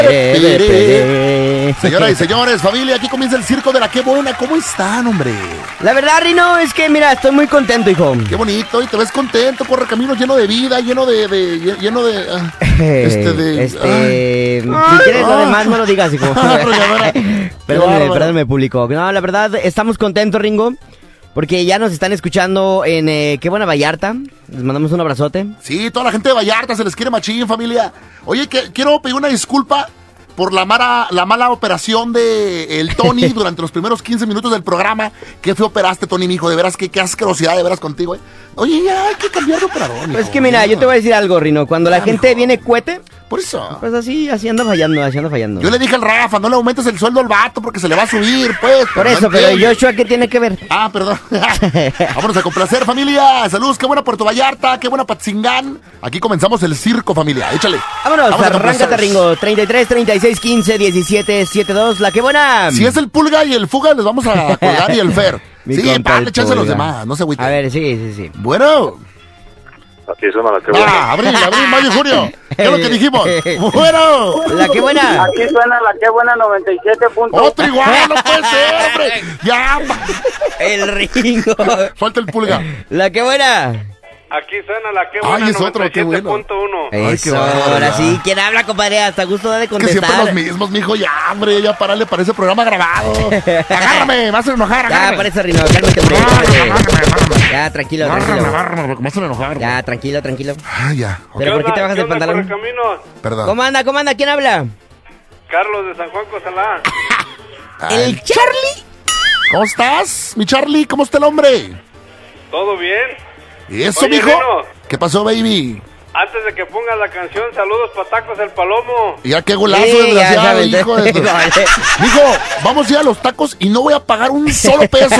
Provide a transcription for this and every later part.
Señoras y señores, familia, aquí comienza el circo de la Qué Buena. ¿Cómo están, hombre? La verdad, Rino, es que mira, estoy muy contento, hijo. Qué bonito, y te ves contento, corre camino lleno de vida, lleno de si quieres lo demás, no lo digas, hijo. Perdóname, público. No, la verdad, estamos contentos, Ringo, porque ya nos están escuchando en Qué Buena Vallarta. Les mandamos un abrazote. Sí, toda la gente de Vallarta se les quiere machín, familia. Oye, quiero pedir una disculpa por la mala operación de el Tony durante los primeros 15 minutos del programa. ¿Qué feo operaste, Tony, mijo? De veras, qué asquerosidad de veras contigo, Oye, ya hay que cambiar de operador, mijo. Pues es que mira, yo te voy a decir algo, Rino. Cuando la gente mijo, viene cuete, por eso, pues así ando fallando. Yo le dije al Rafa, no le aumentes el sueldo al vato porque se le va a subir, pues. Por eso, pero Joshua, ¿qué tiene que ver? Ah, perdón. Vámonos a complacer, familia. Saludos, Qué Buena Puerto Vallarta, Qué Buena Patzingán. Aquí comenzamos el circo, familia. Échale. Vámonos, arráncate, Ringo. 33, 36, 15, 17, 72, la Qué Buena. Si es el Pulga y el Fuga, les vamos a colgar y el Fer. Sí, para echarse a los Pulga. demás, no se agüiten. A ver, sí. Bueno. Aquí suena la Qué Buena. Abril, mayo y junio. ¿Qué es lo que dijimos? Bueno. La Qué Buena. Aquí suena la Qué Buena 97.1. Otro igual, no puede ser, hombre. Ya. El Ringo. Falta el Pulga. La Qué Buena. Aquí suena la Qué Buena. Ay, es otro, qué bueno. 97.1. Ay, Eso, qué bárbaro, ahora ya. sí. ¿Quién habla, compadre? Hasta gusto da de Que siempre contestar. los mismos, mijo. Ya, hombre, ya parale, parece programa grabado. Agárrame, me vas a enojar, Ya, agárrame. parece, Rino. Cálmate, hombre. Agárrame. Ya, tranquilo. Agárrame, porque me hacen enojar. Ya, tranquilo. Ah, ya. Ok. Pero ¿por qué te bajas el pantalón? Correcaminos? Perdón. ¿Cómo anda? ¿Quién habla? Carlos de San Juan Cosalá. Ay, ¿El Charlie? ¿Cómo estás, mi Charlie? ¿Cómo está el hombre? ¿Todo bien? ¿Y eso, Oye, mijo? Rino. ¿Qué pasó, baby? Antes de que pongas la canción, saludos patacos el Palomo. Ya qué golazo, Sí, desgraciado, ya sabes, hijo de tu... vale. Mijo, vamos a ir a los tacos y no voy a pagar un solo peso,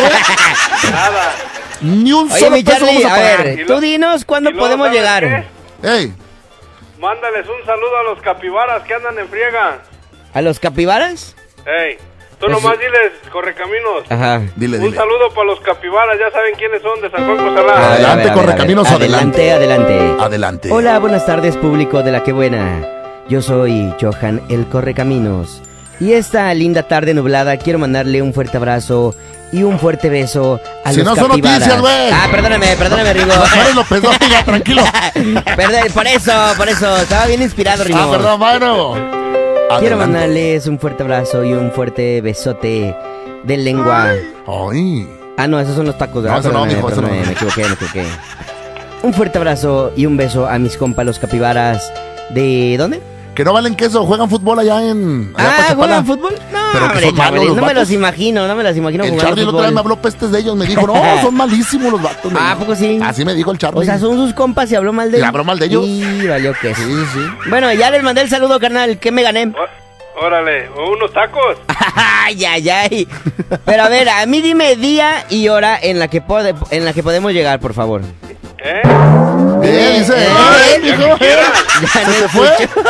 Nada. Ni un Oye, solo mi peso Charlie, vamos a a pagar. ver, tú dinos cuándo Y luego, podemos ¿sabes llegar. qué? Ey, Mándales un saludo a los capibaras que andan en friega. ¿A los capibaras? Ey, tú Pues nomás sí. diles, Correcaminos. Ajá. dile. Un saludo para los capibaras, ya saben quiénes son, de San Juan Cosalá. Adelante, A ver, Correcaminos, adelante. Adelante. Adelante. Hola, buenas tardes, público de la Qué Buena. Yo soy Johan el Correcaminos. Y esta linda tarde nublada quiero mandarle un fuerte abrazo y un fuerte beso a Si los no son capibaras. noticias, güey. Ah, perdóname, Ringo. No eres López Dóriga, tranquilo. Perdón, por eso, estaba bien inspirado, Ringo. Ah, perdón, bueno. Quiero Adelante. mandarles un fuerte abrazo y un fuerte besote de lengua. Ay. Ah, no, esos son los tacos, No, ¿verdad? eso no, Perdóname, mijo, eso no. me equivoqué. Un fuerte abrazo y un beso a mis compas los capibaras. ¿De dónde? Que no valen queso, juegan fútbol allá en... allá Pachapala. ¿juegan fútbol? No, Pero que hombre, son malos chavales, los no me vatos. los imagino El jugando Charlie el otro día me fútbol. habló pestes de ellos, me dijo, no, son malísimos los vatos. me Ah, ¿a dijo. poco sí? Así me dijo el Charlie. O sea, son sus compas y habló mal de ¿Y ellos. habló mal de ellos? Y valió que Sí, sí. Bueno, ya les mandé el saludo, carnal. ¿Qué me gané? Órale, unos tacos. Ay. Pero a ver, a mí dime día y hora en la que podemos llegar, por favor. ¿Eh? Dice, mijo. Ya ¿Se no te fue? escucho.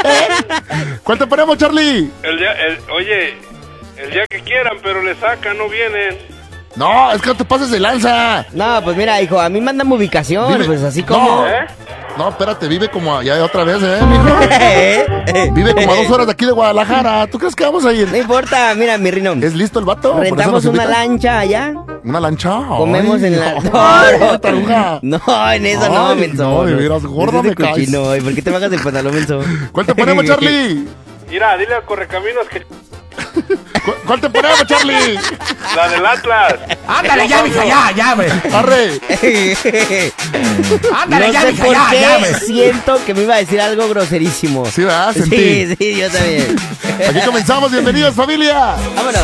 ¿Cuál te ponemos, Charlie? Oye, el día que quieran, pero le sacan, no vienen. No, es que no te pases de lanza. No, pues mira, hijo, a mí mándame ubicación, Vive- pues así como... No. ¿Eh? No, espérate, vive como ya otra vez, mijo. Vive como a 2 horas de aquí de Guadalajara. ¿Tú crees que vamos a No ir? importa, mira, mi Rino. ¿Es listo el vato? ¿Por eso Rentamos nos una invita? lancha allá. ¿Una lancha? Comemos Ay, en la... no, taruga. No, en eso no, Ay, menso. no, de veras, gorda Ese me caes. cochino, ¿y por qué te bajas el pantalón, menso? ¿Cuál te ponemos, Charlie? Mira, dile a Correcaminos que ¿Cuál te ponemos, Charlie? la del Atlas. Ándale ya, mija, ya, güey. Arre. Ándale No ya, sé mija, por ya, qué güey. siento que me iba a decir algo groserísimo. Sí, ¿verdad? Sentí. Sí, yo también. Aquí comenzamos. Bienvenidos, familia. Vámonos.